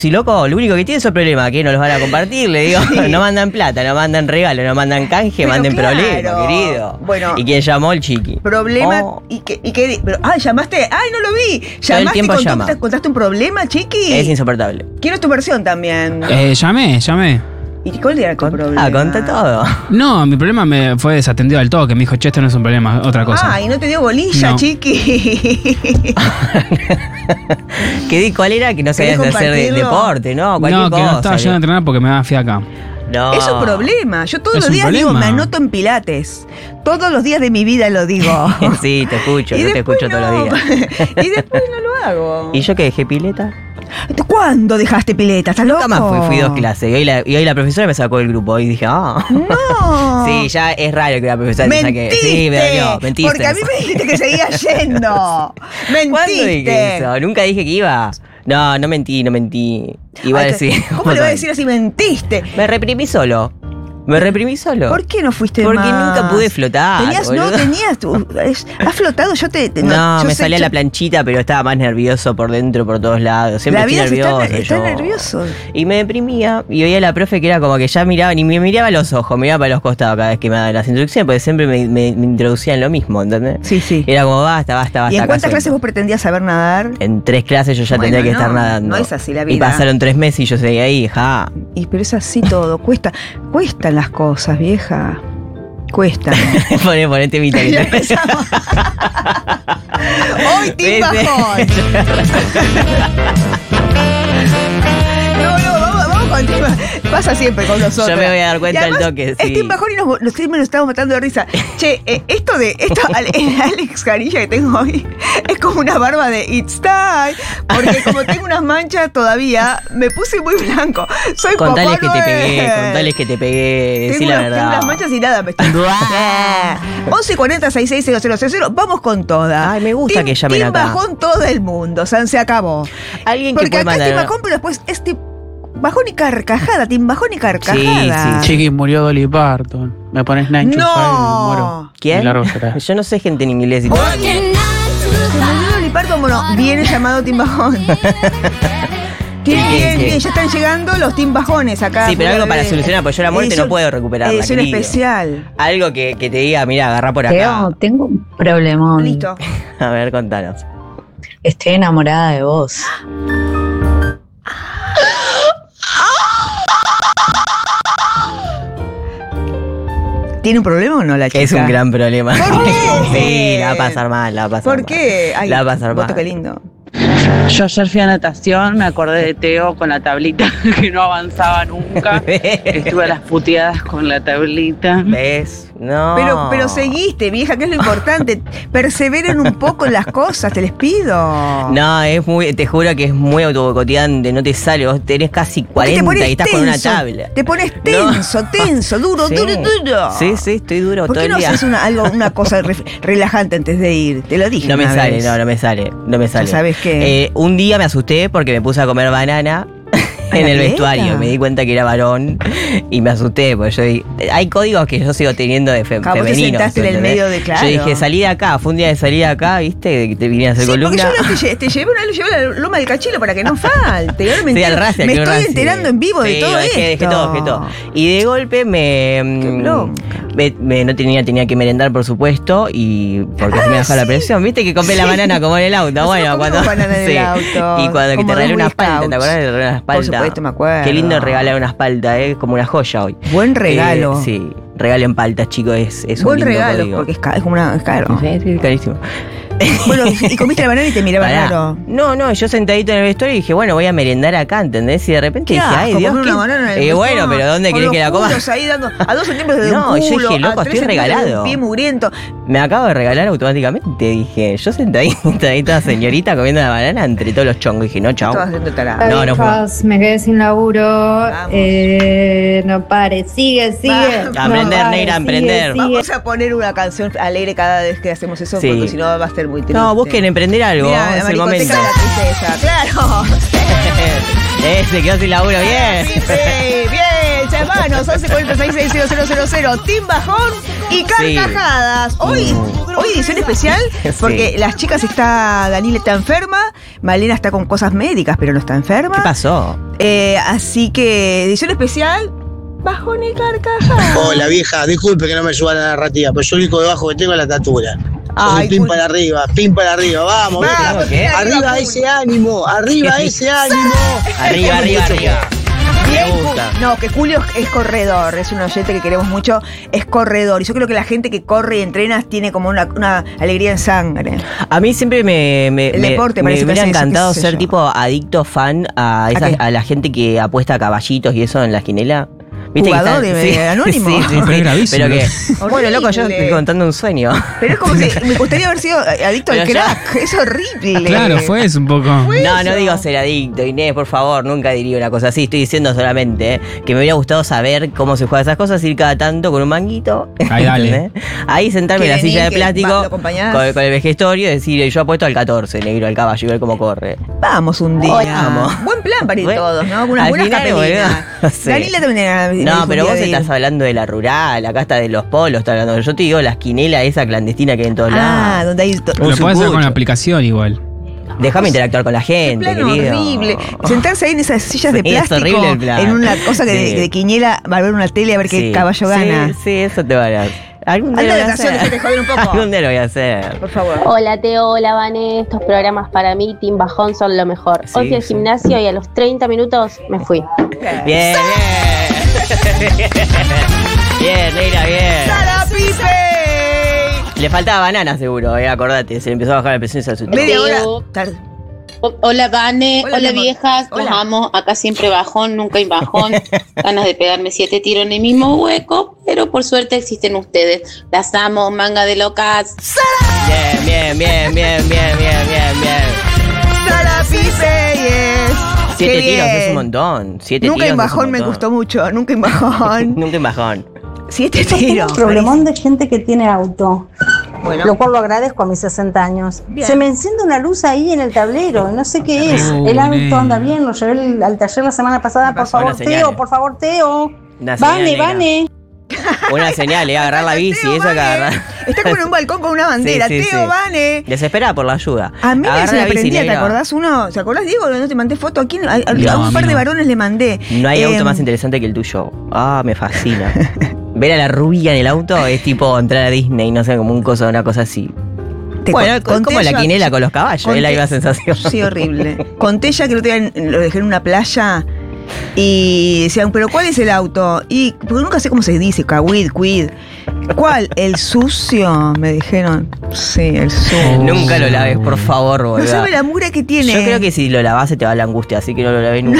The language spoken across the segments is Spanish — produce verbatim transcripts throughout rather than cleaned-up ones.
Si loco, lo único que tiene es el problema, que no los van a compartir, le digo, sí. No mandan plata, no mandan regalo, no mandan canje, pero manden claro. Problema, querido. Bueno. ¿Y quién llamó? El chiqui. Problema, oh. y que, y que, pero, ah, llamaste, ay, no lo vi. Llamaste y contaste, llama. contaste un problema, chiqui. Es insoportable. Quiero tu versión también. Eh, llamé, llamé. ¿Y cuál era tu problema? Ah, conté todo. No, mi problema me fue desatendido al todo, que me dijo, che, esto no es un problema, otra cosa. Ah, y no te dio bolilla, no. Chiqui. ¿Qué, ¿Cuál era? Que no sabías de hacer de, deporte, ¿no? Cualquier no, que cosa, no estaba yendo a entrenar porque me daba fiaca. No. Es un problema. Yo todos es los días problema. digo, me anoto en pilates. Todos los días de mi vida lo digo. Sí, te escucho, yo te escucho no. todos los días. Y después no lo hago. ¿Y yo que dejé pileta? ¿Cuándo dejaste pileta? ¿Estás loco? Nunca más fui, fui dos clases. Y hoy, la, y hoy la profesora me sacó del grupo. Y dije, ah. No. Sí, ya es raro que la profesora Mentiste, te saque. Sí, me dolió. Mentiste. Porque a mí me dijiste que seguías yendo. Mentiste. ¿Cuándo dije eso? Nunca dije que iba. No, no mentí, no mentí. Iba Ay, a decir. ¿Cómo le voy a decir así? Mentiste. Me reprimí solo. Me reprimí solo. ¿Por qué no fuiste Porque más? Porque nunca pude flotar. Tenías, boludo. No, tenías. Tú, ¿has flotado? Yo te. te no, no, yo me sé, salía yo... la planchita, pero estaba más nervioso por dentro, por todos lados. Siempre la vida estoy nervioso. Está, está yo. nervioso. Y me deprimía. Y oía a la profe que era como que ya miraba, ni me miraba a los ojos, me miraba para los costados cada vez que me daba las instrucciones, porque siempre me, me, me introducían lo mismo, ¿entendés? Sí, sí. Era como basta, basta, basta. ¿Y en cuántas clases vos pretendías saber nadar? En tres clases yo ya bueno, tendría que no, estar nadando. No es así la vida. Y pasaron tres meses y yo seguía ahí, ja. Y pero es así todo, cuesta, cuestan las cosas, vieja. Cuesta. Poné, ponete mi Ya empezamos. Hoy Team Bajón. No, no, vamos, vamos con Team Bajón. Pasa siempre con nosotros. Yo me voy a dar cuenta del toque, sí. Es Team Bajón y nos, nos, nos estamos matando de risa. Che, eh, esto de esto, el Alex Canilla que tengo hoy es como una barba de It's Time. Porque como tengo unas manchas todavía, me puse muy blanco. Soy Contales Papá que te Noel. pegué, contales que te pegué, decí la verdad. Tengo unas manchas y nada, me estoy... once cuarenta, sesenta y seis, cero cero cero. Vamos con toda. Ay, me gusta team, que llamen team acá. Team Bajón todo el mundo, o sea, se acabó. Alguien Porque que puede acá mandar... es Team Bajón, pero después es Team Bajón y carcajada, Team Bajón y carcajada. Sí, sí. Chiqui, murió Dolly Parton. Me pones nine to five y me muero. ¿Quién? Yo no sé gente en inglés y todo. Dolly Parton, bueno, viene llamado Team Bajón. Bien, bien, bien, ya están llegando los Team Bajones acá. Sí, pero algo para solucionar, porque yo la muerte no puedo recuperarla. Edición especial. Algo que, que te diga, mira, agarrá por acá. Teo, tengo un problemón. Listo. A ver, contanos. Estoy enamorada de vos. ¿Tiene un problema o no la chica? Es un gran problema. ¿Por qué? Sí, la va a pasar mal, la va a pasar ¿Por mal. qué? Ay, la va a pasar mal. Voto, qué lindo. Yo ayer fui a natación, me acordé de Teo con la tablita que no avanzaba nunca. Estuve a las puteadas con la tablita. ¿Ves? No. Pero, pero seguiste, vieja, que es lo importante. Perseveren un poco en las cosas, te les pido. No, es muy, te juro que es muy autobocoteante, no te sale. Vos tenés casi cuarenta y estás tenso, con una tabla. Te pones tenso, no. tenso, duro, sí. duro, duro. Sí, sí, estoy duro todo el día. ¿Por qué no haces una, algo, una cosa re, relajante antes de ir? Te lo dije. No me una sale, vez. no, no me sale, no me sale. ¿Sabes qué? Eh, un día me asusté porque me puse a comer banana en el vestuario. Me di cuenta que era varón y me asusté, porque yo dije, hay códigos que yo sigo teniendo de fe, Claro, femeninos. Vos te sentaste en el medio de claro. Yo dije, salí de acá, fue un día de salir de acá, ¿viste? Que te vine a hacer sí, columna. Porque yo te, te llevé una llevé la loma del cachilo para que no falte. Y ahora me, sí, entero, racia, me estoy racia. enterando en vivo sí, de todo dejé, esto. Dejé todo, dejé todo. Y de golpe me, me, me no tenía, tenía que merendar, por supuesto, y porque ah, se me bajó sí. la presión. ¿Viste que compré sí. la banana como en el auto? Bueno, cuando banana en sí. el auto. Y cuando que te regalé una palta, ¿te acordás de regalar una palta? Por supuesto, me acuerdo. Qué lindo regalar unas paltas, ¿eh? Como una joya hoy. Buen regalo. Eh, sí, regalen paltas, chicos, es, es Buen un lindo regalo, código. porque es, ca- es como una, es caro. Sí, sí, carísimo. Bueno, y comiste la banana y te miraba raro. No, no, yo sentadito en el vestuario y dije, bueno, voy a merendar acá, ¿entendés? Y de repente dije, ay, Dios, una banana en el eh, bueno, pero ¿dónde querés que la coma? Ahí dando a dos centímetros de no, un culo, yo dije, loco, estoy regalado. Un pie mugriento. Me acabo de regalar automáticamente, dije, yo sentadita ahí toda señorita comiendo la banana entre todos los chongos. Dije, no, chau. No, no fue. Me quedé sin laburo. Eh, no pare, sigue, sigue. Va. A aprender, no negra, a aprender. Vamos a poner una canción alegre cada vez que hacemos eso, sí. porque si no va a ser muy triste. No, busquen emprender algo, Mirá, es el momento. De la tristeza, claro. eh, se quedó sin laburo, bien. Sí, bien, hermanos, once cuarenta y seis, seis cero cero cero cero, Team Bajón y carcajadas. Sí. Hoy, hoy edición especial, porque sí. las chicas está, Daniela está enferma, Malena está con cosas médicas, pero no está enferma. ¿Qué pasó? Eh, así que, edición especial, bajón y carcajada. Hola vieja, disculpe que no me suba la narrativa, pero yo el único debajo que tengo es la estatura. Ay, pim cul- para arriba, pim para arriba, vamos, vieja. Vamos, ¿qué? Arriba ese ánimo, arriba ese ánimo. Arriba, arriba, arriba. Bien, Me gusta. Ju- no, que Julio es corredor, es un oyente que queremos mucho, es corredor. Y yo creo que la gente que corre y entrena tiene como una, una alegría en sangre. A mí siempre me, me, El me- deporte me parece que hubiera hace eso, encantado qué sé ser yo. tipo adicto fan a, ¿A esa- qué? a la gente que apuesta a caballitos y eso en la quinela. ¿Viste que Jugador están- de- anónimo. Sí, sí, No, pero sí. es gravísimo. Pero que, bueno, loco, yo Horrible. estoy contando un sueño. Pero es como si me gustaría haber sido adicto al Pero ya- crack. Es horrible. Claro, fue eso un poco. No, no digo ser adicto, Inés, por favor, nunca diría una cosa así. Estoy diciendo solamente eh, que me hubiera gustado saber cómo se juegan esas cosas, ir cada tanto con un manguito. Ahí, dale. ¿entendés? Ahí sentarme en la Que silla de venís, que va- plástico lo acompañás. con, con el vejestorio y decir, yo apuesto al catorce, negro, al caballo, y ver cómo corre. Vamos un día. Vamos. Buen plan para ir Bueno, todos, ¿no? Unas al buenas final, capelinas. boludo, no sé. Danila también era. No, pero vos estás hablando. hablando de la rural, acá está de los polos, está hablando. Yo te digo las quinelas, esa clandestina que hay en todos Ah, lados. donde hay. to- Un Lo puedes hacer con sucucho. la aplicación igual. Déjame interactuar con la Qué gente, plan querido. horrible. Sentarse ahí en esas sillas de Sí, es plástico. horrible el plan. En una cosa que de, Sí. de quiniela, va a ver una tele a ver qué Sí, caballo sí, gana. Sí, eso te va a dar. Algún día Anda lo de voy a vacaciones, hacer. que te joden un poco. Algún día lo voy a hacer. Por favor. Hola Teo, hola Vane, estos programas para mí, Team Bajón, son lo mejor. Sí, Hoy fui al sí. gimnasio y a los treinta minutos me fui. Bien, bien. Bien, negra, bien. ¡Sara Pipe! Le faltaba banana seguro, eh, acordate. Se le empezó a bajar la presión y se asustó. Media hora. Teo. tarde. O- Hola, Vane. Hola, Hola, mi amor. viejas. Hola. Los amo. Acá siempre bajón, nunca hay bajón. Ganas de pegarme siete tiros en el mismo hueco, pero por suerte existen ustedes. Las amo, manga de locas. Bien, bien, bien, bien, bien, bien, bien, bien. ¡Sara Pipe! Yes. Siete Qué tiros bien. es un montón. Siete Nunca tiros en es un bajón me montón. gustó mucho. Nunca en bajón. Nunca en bajón. Siete Tengo tiros. un problemón de gente que tiene auto, Bueno. lo cual lo agradezco a mis sesenta años. Bien. Se me enciende una luz ahí en el tablero, no sé qué es. Uh, el auto nena. anda bien, lo llevé al- al taller la semana pasada. Por pasó? favor, Una señal. Teo, por favor, Teo. Una señal, Vane, negra. Vane. Una señal, eh, agarrar la bici, Teo eso que Vane. agarrar. Está como en un balcón con una bandera. Sí, sí, Teo sí. Vane. Desesperada por la ayuda. A mí me Agarra se la la bici, prendía, ¿te negra. acordás uno? ¿Te acordás, Diego? No te mandé foto. ¿A quién? A, a- a No, a un mí par de no. varones le mandé. No hay auto Em, más interesante que el tuyo. Ah, me fascina. Ver a la rubia en el auto es tipo entrar a Disney, no sé, como un coso, una cosa así. te Bueno, con- conté como la yo- quinela con los caballos, es la conté- misma sensación. Sí, horrible. Conté ya que el otro día lo dejé en una playa y decían, ¿pero cuál es el auto? Y porque nunca sé cómo se dice, Kawid, Quid. ¿Cuál? ¿El sucio? Me dijeron. Sí, el sucio. Nunca lo laves, por favor, No boludo. sabe la mugre que tiene. Yo creo que si lo lavas se te va la angustia, así que no lo lavé nunca.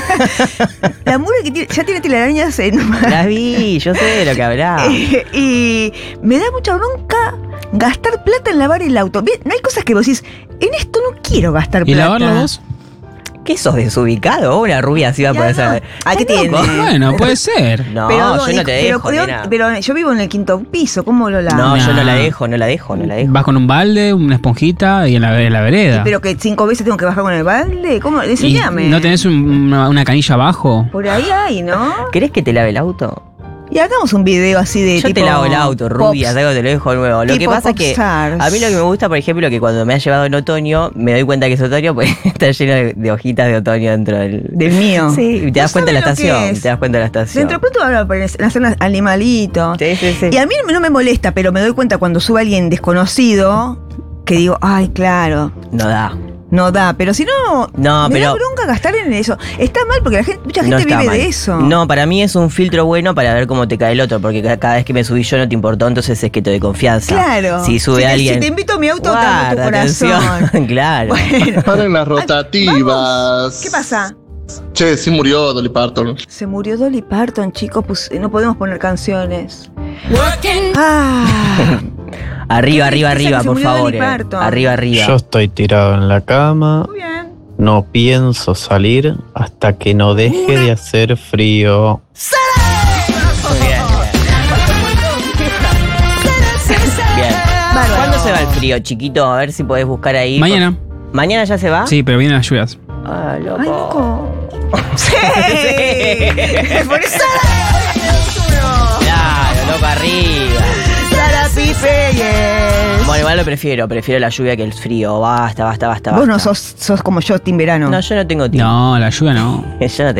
La mugre que tiene, ya tiene telarañas en... Las vi, yo sé de lo que hablaba. y me da mucha bronca gastar plata en lavar el auto. Bien, no hay cosas que vos decís, en esto no quiero gastar ¿Y plata. lavarlo vos? ¿Qué sos desubicado? Una rubia así va a Ya poder no. saber. ¿A qué ¿Estás tiene? loco? Bueno, puede ser. No, Pero, yo no dijo- te pero, dejo, pero, nena. pero yo vivo en el quinto piso, ¿cómo lo lavo? No, yo no Nah. la dejo, no la dejo, no la dejo. Vas con un balde, una esponjita y en la, en la vereda. Pero que cinco veces tengo que bajar con el balde, ¿cómo? ¿Y Enseñame. ¿No tenés un- una, una canilla abajo? Por ahí hay, ¿no? ¿Querés que te lave el auto? Y hagamos un video así de Yo tipo te lavo el auto, rubia, pops. algo te lo dejo nuevo. Lo que Tipo pasa es que popstars. a mí lo que me gusta, por ejemplo, que cuando me ha llevado en otoño, me doy cuenta que es otoño, pues está lleno de, de hojitas de otoño dentro del... Del mío. Sí, y te No das cuenta de la saben lo que estación, es. te das cuenta de la estación. Dentro de pronto van a aparecer nacer animalitos. Sí, sí, sí. Y a mí no me molesta, pero me doy cuenta cuando sube alguien desconocido que digo, ay, claro, No da. no da. Pero si no, No, me pero- da bronca gastar en eso. Está mal porque la gente, mucha No gente está vive mal. de eso. No, para mí es un filtro bueno para ver cómo te cae el otro, porque ca- cada vez que me subí yo no te importó, entonces es que te doy confianza. Claro. Si sube Si te- alguien. si te invito a mi auto, te abro tu guarda, corazón. atención. Claro. Bueno, Paren las rotativas. ¿qué pasa? Che, sí murió Dolly Parton. Se murió Dolly Parton, chicos, pues no podemos poner canciones. Ah, Arriba, Qué arriba, tristeza arriba, que se por murió favor. Dolly eh. Parton. Arriba, arriba. Yo estoy tirado en la cama, muy bien. no pienso salir hasta que no deje de hacer frío. Muy bien, bien. Bien. Bárbaro. ¿Cuándo se va el frío, chiquito? A ver si podés buscar ahí. Mañana. ¿Mañana ya se va? Sí, pero vienen las lluvias. Ah, loco. Ay, loco. Sí. Por eso. Claro, loco, arriba. Sara Happy Reyes. Bueno, igual lo prefiero, prefiero la lluvia que el frío. Basta, basta, basta, Vos basta. no sos, sos como yo, team verano. No, yo no tengo tiempo. No, la lluvia no. Yo no tengo